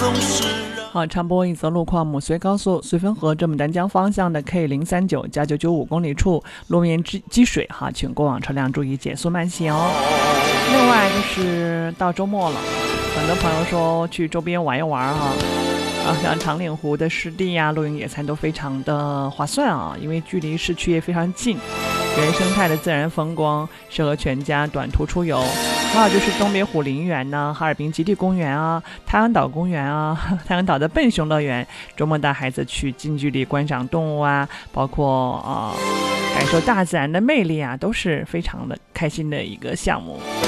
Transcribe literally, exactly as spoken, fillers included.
好，常播一则路况：母绥高速绥芬河至牡丹江方向的 K 零三九加九九五公里处路面积水哈，请过往车辆注意减速慢行。另外就是到周末了，很多朋友说去周边玩一玩哈。啊，像长岭湖的湿地呀、露营野餐都非常的划算啊，因为距离市区也非常近，原生态的自然风光，适合全家短途出游。还有就是东北虎林园呢、哈尔滨极地公园啊、太阳岛公园啊、太阳岛的笨熊乐园，周末带孩子去近距离观赏动物啊，包括啊、呃、感受大自然的魅力啊，都是非常的开心的一个项目。